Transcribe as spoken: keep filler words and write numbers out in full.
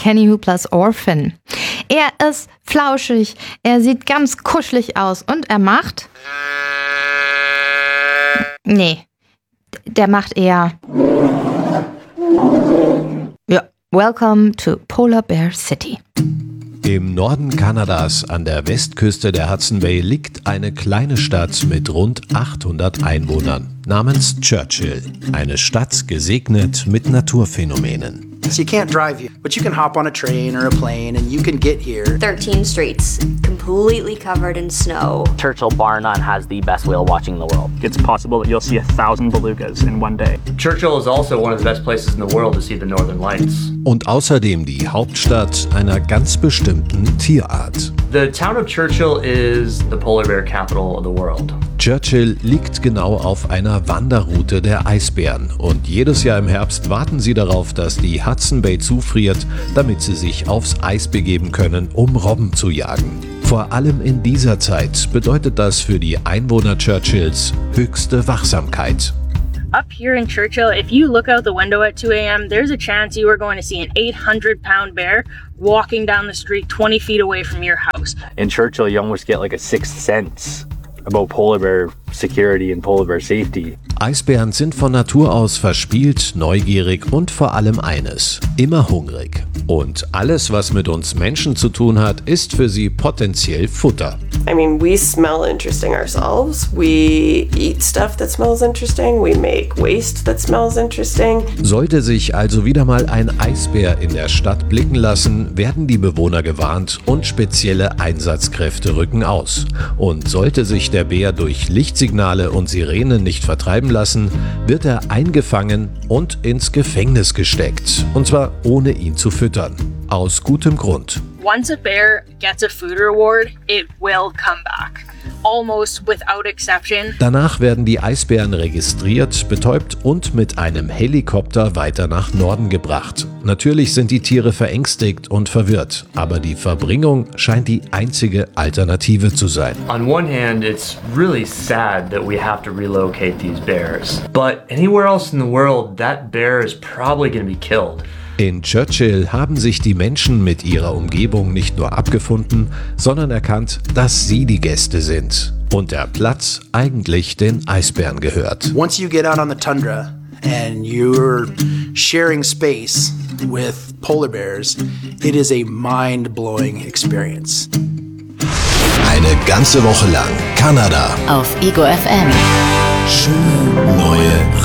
Kenny Hooplers Orphan. Er ist flauschig, er sieht ganz kuschelig aus und er macht... Nee, der macht eher... Ja, welcome to Polar Bear City. Im Norden Kanadas an der Westküste der Hudson Bay liegt eine kleine Stadt mit rund achthundert Einwohnern namens Churchill. Eine Stadt gesegnet mit Naturphänomenen. So you can't drive you, but you can hop on a train or a plane and you can get here. thirteen streets, completely covered in snow. Churchill bar none has the best whale watching in the world. It's possible that you'll see a thousand belugas in one day. Churchill is also one of the best places in the world to see the northern lights. Und außerdem die Hauptstadt einer ganz bestimmten Tierart. The town of Churchill is the polar bear capital of the world. Churchill liegt genau auf einer Wanderroute der Eisbären und jedes Jahr im Herbst warten sie darauf, dass die Hudson Bay zufriert, damit sie sich aufs Eis begeben können, um Robben zu jagen. Vor allem in dieser Zeit bedeutet das für die Einwohner Churchills höchste Wachsamkeit. Up here in Churchill, if you look out the window at two a.m., there's a chance you are going to see an eight hundred pound bear walking down the street twenty feet away from your house. In Churchill, you almost get like a sixth sense about polar bear security and polar bear safety. Eisbären sind von Natur aus verspielt, neugierig und vor allem eines, immer hungrig. Und alles, was mit uns Menschen zu tun hat, ist für sie potenziell Futter. I mean, we smell interesting ourselves. We eat stuff that smells interesting. We make waste that smells interesting. Sollte sich also wieder mal ein Eisbär in der Stadt blicken lassen, werden die Bewohner gewarnt und spezielle Einsatzkräfte rücken aus. Und sollte sich der Bär durch Lichtsignale und Sirenen nicht vertreiben lassen, wird er eingefangen und ins Gefängnis gesteckt. Und zwar ohne ihn zu füttern. Aus gutem Grund. Once a bear gets a food reward, it will come back. Almost without exception. Danach werden die Eisbären registriert, betäubt und mit einem Helikopter weiter nach Norden gebracht. Natürlich sind die Tiere verängstigt und verwirrt, aber die Verbringung scheint die einzige Alternative zu sein. On one hand, it's really sad that we have to relocate these bears. But anywhere else in the world, that bear is probably going to be killed. In Churchill haben sich die Menschen mit ihrer Umgebung nicht nur abgefunden, sondern erkannt, dass sie die Gäste sind und der Platz eigentlich den Eisbären gehört. Once you get out on the tundra and you're sharing space with polar bears, it is a mind-blowing experience. Eine ganze Woche lang Kanada auf Ego F M. Schöne neue